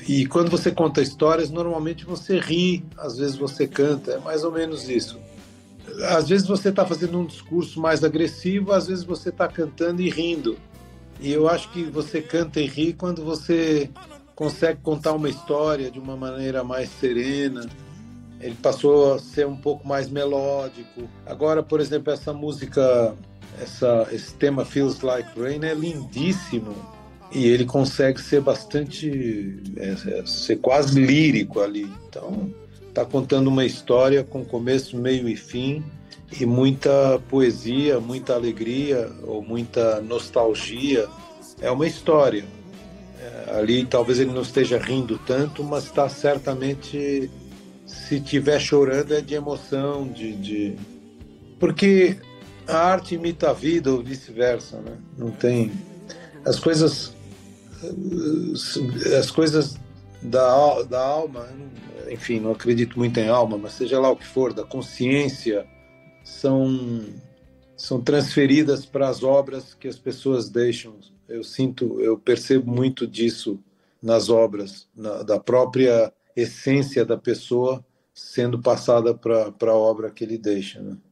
E quando você conta histórias, normalmente você ri, às vezes você canta, é mais ou menos isso. Às vezes você está fazendo um discurso mais agressivo, às vezes você está cantando e rindo. E eu acho que você canta e ri quando você consegue contar uma história de uma maneira mais serena. Ele passou a ser um pouco mais melódico. Agora, por exemplo, essa música, esse tema Feels Like Rain é lindíssimo. E ele consegue ser bastante, ser quase lírico ali. Então, está contando uma história com começo, meio e fim, e muita poesia, muita alegria ou muita nostalgia. É uma história. Ali talvez ele não esteja rindo tanto, mas está certamente, se estiver chorando, é de emoção, porque a arte imita a vida ou vice-versa, né? Não tem. As coisas as coisas da alma, enfim, não acredito muito em alma, mas seja lá o que for, da consciência, são, são transferidas para as obras que as pessoas deixam. Eu percebo muito disso nas obras, da própria essência da pessoa sendo passada para a obra que ele deixa, né?